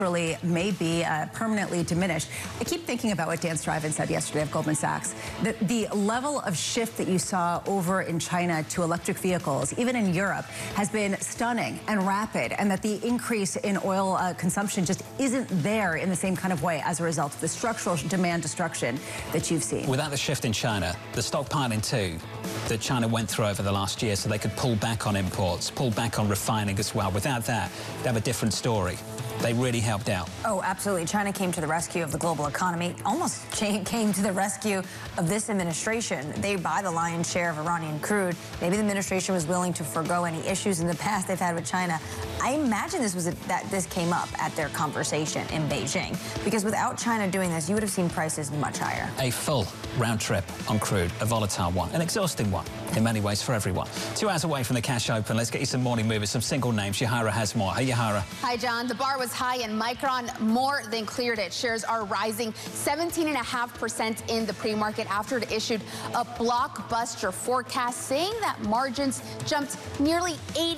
may be permanently diminished. I keep thinking about what Dan Striven said yesterday of Goldman Sachs, that the level of shift that you saw over in China to electric vehicles, even in Europe, has been stunning and rapid, and that the increase in oil consumption just isn't there in the same kind of way as a result of the structural demand destruction that you've seen. Without the shift in China, the stockpiling too, that China went through over the last year so they could pull back on imports, pull back on refining as well. Without that, they have a different story. They really helped out. Oh, absolutely. China came to the rescue of the global economy, almost came to the rescue of this administration. They buy the lion's share of Iranian crude. Maybe the administration was willing to forego any issues in the past they've had with China. I imagine this came up at their conversation in Beijing, because without China doing this, you would have seen prices much higher. A full round trip on crude, a volatile one, an exhausting one in many ways for everyone. 2 hours away from the cash open, let's get you some morning movers, some single names. Yahara has more. Hey, Yahara. Hi, John. The bar was high and Micron more than cleared it. Shares are rising 17.5% in the pre-market after it issued a blockbuster forecast saying that margins jumped nearly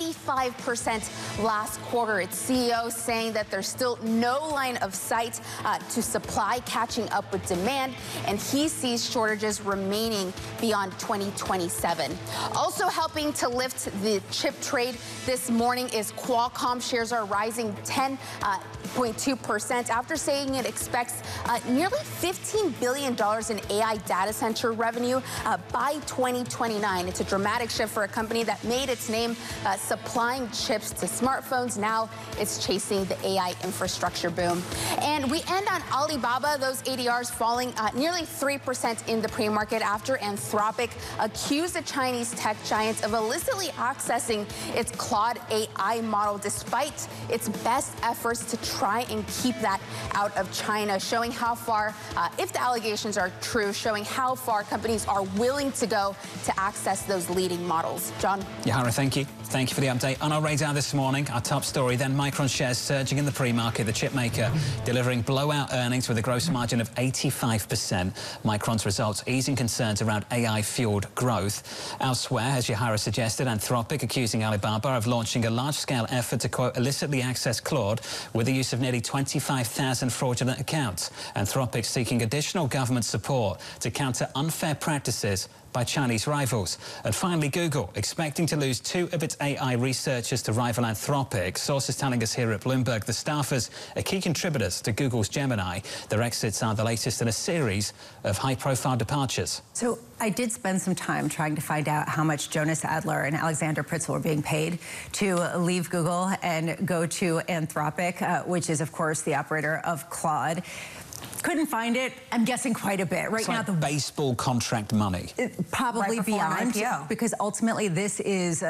85% last quarter. Its CEO saying that there's still no line of sight to supply catching up with demand, and he sees shortages remaining beyond 2027. Also helping to lift the chip trade this morning is Qualcomm. Shares are rising 10.2% after saying it expects nearly $15 billion in AI data center revenue by 2029. It's a dramatic shift for a company that made its name supplying chips to smartphones. Now it's chasing the AI infrastructure boom. And we end on Alibaba. Those ADRs falling nearly 3% in the pre-market after Anthropic accused the Chinese tech giant of illicitly accessing its Claude AI model despite its best efforts to try and keep that out of China, showing how far, if the allegations are true, showing how far companies are willing to go to access those leading models. John? Yahara, thank you. Thank you for the update. On our radar this morning, our top story, then Micron shares surging in the pre-market, the chip maker delivering blowout earnings with a gross margin of 85%. Micron's results easing concerns around AI-fueled growth. Elsewhere, as Yahara suggested, Anthropic accusing Alibaba of launching a large-scale effort to, quote, illicitly access Claude with the use of nearly 25,000 fraudulent accounts. Anthropic seeking additional government support to counter unfair practices by Chinese rivals. And finally, Google, expecting to lose 2 of its AI researchers to rival Anthropic. Sources telling us here at Bloomberg the staffers are key contributors to Google's Gemini. Their exits are the latest in a series of high-profile departures. So I did spend some time trying to find out how much Jonas Adler and Alexander Pritzel were being paid to leave Google and go to Anthropic, which is, of course, the operator of Claude. Couldn't find it. I'm guessing quite a bit. Right it's now, like the baseball contract money. Probably right beyond, IPO. because ultimately this is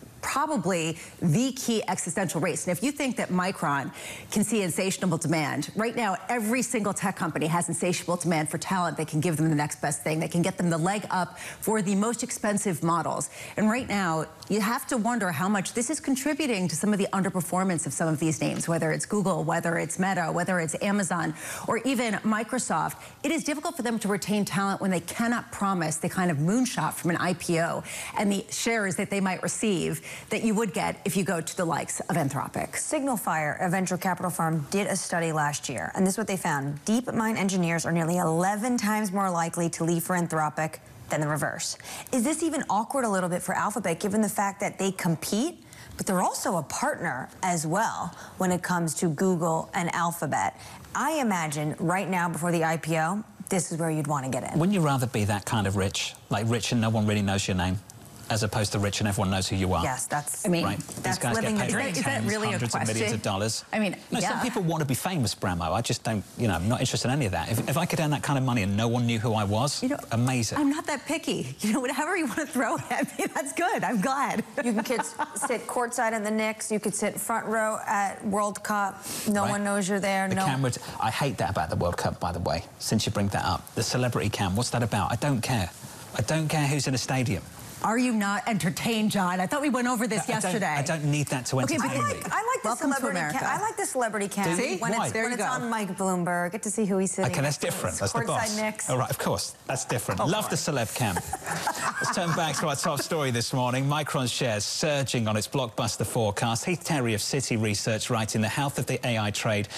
probably the key existential race. And if you think that Micron can see insatiable demand, right now every single tech company has insatiable demand for talent that can give them the next best thing, that can get them the leg up for the most expensive models. And right now, you have to wonder how much this is contributing to some of the underperformance of some of these names, whether it's Google, whether it's Meta, whether it's Amazon, or even Microsoft. It is difficult for them to retain talent when they cannot promise the kind of moonshot from an IPO and the shares that they might receive that you would get if you go to the likes of Anthropic. Signalfire, a venture capital firm, did a study last year, and this is what they found. DeepMind engineers are nearly 11 times more likely to leave for Anthropic than the reverse. Is this even awkward a little bit for Alphabet, given the fact that they compete, but they're also a partner as well when it comes to Google and Alphabet? I imagine right now, before the IPO, this is where you'd want to get in. Wouldn't you rather be that kind of rich, like rich and no one really knows your name, as opposed to rich and everyone knows who you are? Yes, that's, I mean, right? that's These guys living get the paid dream. like Is that tens, really a hundreds of millions question? of dollars. I mean, no, yeah. Some people want to be famous, Bramo. I just don't, you know, I'm not interested in any of that. If I could earn that kind of money and no one knew who I was, you know, amazing. I'm not that picky. You know, whatever you want to throw at me, that's good. I'm glad. You can sit courtside in the Knicks. You could sit front row at World Cup. No one knows you're there. The camera. I hate that about the World Cup, by the way, since you bring that up. The celebrity cam, what's that about? I don't care. I don't care who's in a stadium. Are you not entertained, John? I thought we went over this yesterday. I don't need that to entertain me. I like the celebrity cam. I like the celebrity cam. See? When it's on Mike Bloomberg, get to see who he's sitting. Okay, that's different. That's the boss. Knicks. All right, of course, that's different. Love the celeb cam. Let's turn back to our top story this morning. Micron shares surging on its blockbuster forecast. Heath Terry of Citi Research writing the health of the AI trade